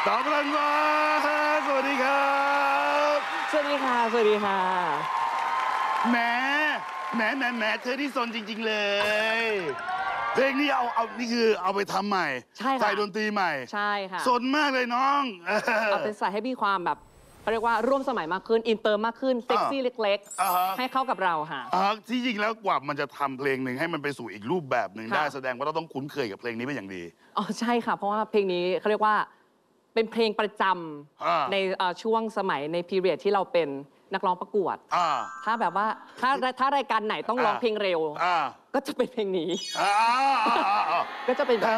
ตอบรันวาสวัสดีครับสวัสดีค่ะสวัสดีค่ะแหมเธอที่ซนจริงๆเลยเพลงนี้เอานี่คือเอาไปทำใหม่ใช่ค่ะใส่ดนตรีใหม่ใช่ค่ะซนมากเลยน้องเอาเป็นใส่ให้มีความแบบเขาเรียกว่าร่วมสมัยมากขึ้นอินเตอร์มากขึ้นเซ็กซี่เล็กๆให้เข้ากับเราค่ะที่จริงแล้วกว่ามันจะทำเพลงหนึ่งให้มันไปสู่อีกรูปแบบหนึ่งได้แสดงว่าเราต้องคุ้นเคยกับเพลงนี้เป็นอย่างดีอ๋อใช่ค่ะเพราะว่าเพลงนี้เขาเรียกว่าเป็นเพลงประจำในช่วงสมัยในพีเรียดที่เราเป็นนักร้องประกวดถ้าแบบว่าถ้ารายการไหนต้องร้องเพลงเร็วก็จะเป็นเพลงนี้ก็จะเป็นแบบ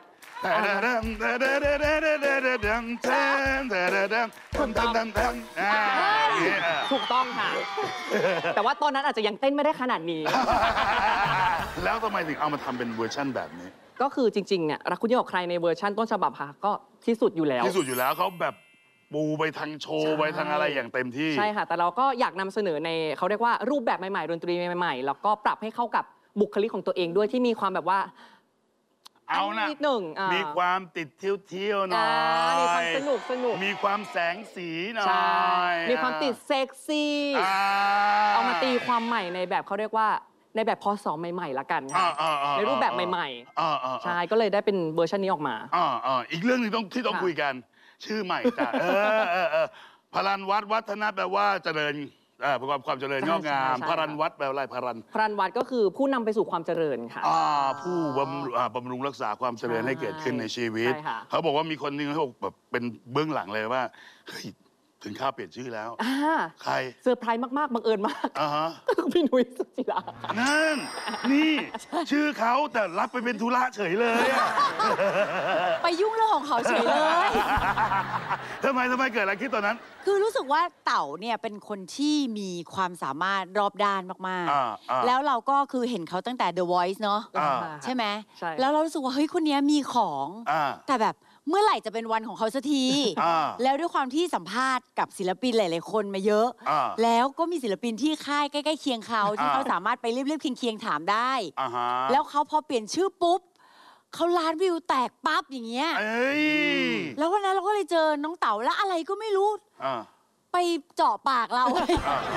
ถูกต้องค่ะแต่ว่าตอนนั้นอาจจะยังเต้นไม่ได้ขนาดนี้แล้วทำไมถึงเอามาทำเป็นเวอร์ชั่นแบบนี้ก็คือจริงๆเนี่ยรักคุณยิ่งกว่าใครในเวอร์ชันต้นฉบับค่ะก็ที่สุดอยู่แล้วเขาแบบปูไปทางโชว์ไปทางอะไรอย่างเต็มที่ใช่ค่ะแต่เราก็อยากนำเสนอในเขาเรียกว่ารูปแบบใหม่ๆดนตรีใหม่ๆแล้วก็ปรับให้เข้ากับบุคลิกของตัวเองด้วยที่มีความแบบว่าเอานะนิดหนึ่งมีความติดเที่ยวหน่อยมีความสนุกมีความแสงสีหน่อยมีความติดเซ็กซี่เอามาตีความใหม่ในแบบเขาเรียกว่าในแบบพศใหม่ๆละกันค่ะในรูปแบบใหม่ๆใช่ก็เลยได้เป็นเวอร์ชันนี้ออกมาอีกเรื่องนึงที่ต้องคุยกันชื่อใหม่จ้ะพรันวัดวัฒนะแปลว่าเจริญความเจริญงอกงามพรันวัดแปลว่าอะไรพรันวัดก็คือผู้นำไปสู่ความเจริญค่ะผู้บำรุงรักษาความเจริญให้เกิดขึ้นในชีวิตเขาบอกว่ามีคนนึงเขาบอกแบบเป็นเบื้องหลังเลยว่าถึงข้าวเปลี่ยนชื่อแล้วใครเซอร์ไพรส์มากๆบังเอิญมากพี่นุ้ยสุจิรานั่นนี่ชื่อเขาแต่รับไปเป็นธุระเฉยเลยไปยุ่งเรื่องของเขาเฉยเลยทำไมเกิดอะไรขึ้นตอนนั้นคือรู้สึกว่าเต๋าเนี่ยเป็นคนที่มีความสามารถรอบด้านมากๆแล้วเราก็คือเห็นเขาตั้งแต่ The Voice เนาะใช่ไหมแล้วเรารู้สึกว่าเฮ้ยคนนี้มีของแต่แบบเมื่อไหร่จะเป็นวันของเขาสักทีแล้วด้วยความที่สัมภาษณ์กับศิลปินหลายๆคนมาเยอะแล้วก็มีศิลปินที่ค่ายใกล้ๆเคียงเขาที่เขาสามารถไปเรียบๆเคียงๆถามได้แล้วเขาพอเปลี่ยนชื่อปุ๊บเขาล้านวิวแตกปั๊บอย่างเงี้ยแล้ววันนั้นเราก็เลยเจอน้องเต๋าแล้วอะไรก็ไม่รู้ไปเจาะปากเรา